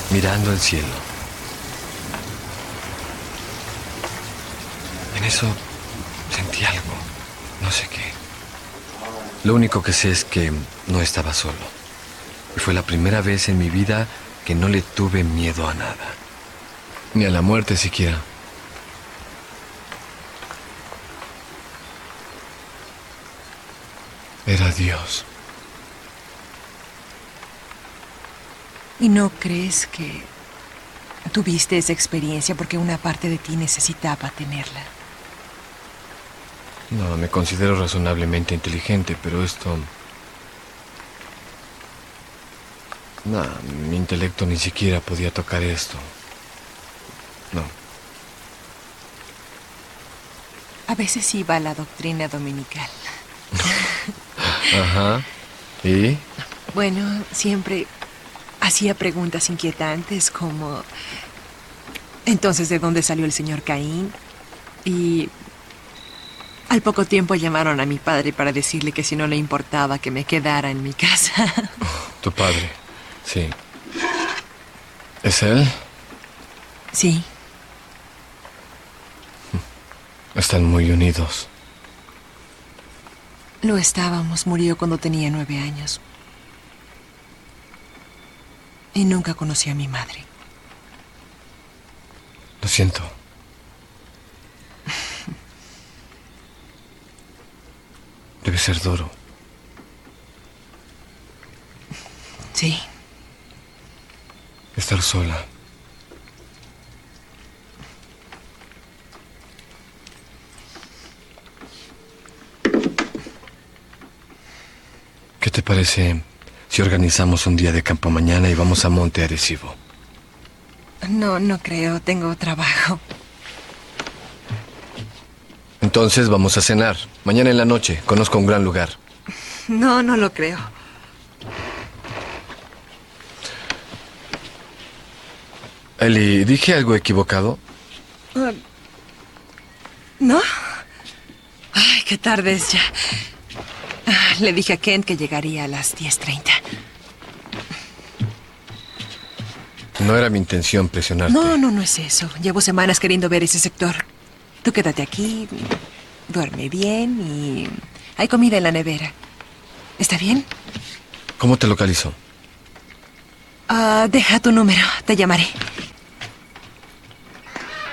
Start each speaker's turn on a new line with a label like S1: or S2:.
S1: mirando el cielo. En eso sentí algo, no sé qué. Lo único que sé es que no estaba solo. Y fue la primera vez en mi vida que no le tuve miedo a nada. Ni a la muerte siquiera. Era Dios.
S2: ¿Y no crees que tuviste esa experiencia porque una parte de ti necesitaba tenerla?
S1: No, me considero razonablemente inteligente, pero esto... No, mi intelecto ni siquiera podía tocar esto. No.
S2: A veces iba a la doctrina dominical.
S1: Ajá. ¿Y?
S2: Bueno, siempre hacía preguntas inquietantes como... Entonces, ¿de dónde salió el señor Caín? Y al poco tiempo llamaron a mi padre para decirle que si no le importaba que me quedara en mi casa.
S1: Tu padre. Sí. ¿Es él?
S2: Sí.
S1: Están muy unidos.
S2: Lo estábamos. Murió cuando tenía 9 años. Y nunca conocí a mi madre.
S1: Lo siento. Debe ser duro.
S2: Sí.
S1: Estar sola. ¿Qué te parece si organizamos un día de campo mañana y vamos a Monte Arecibo?
S2: No creo. Tengo trabajo.
S1: Entonces vamos a cenar. Mañana en la noche. Conozco un gran lugar.
S2: No lo creo.
S1: Eli, ¿dije algo equivocado?
S2: ¿No? Ay, qué tarde es ya. Le dije a Kent que llegaría a las 10:30.
S1: No era mi intención presionarte.
S2: No es eso. Llevo semanas queriendo ver ese sector. Tú quédate aquí, duerme bien y hay comida en la nevera. ¿Está bien?
S1: ¿Cómo te localizo?
S2: Deja tu número, te llamaré.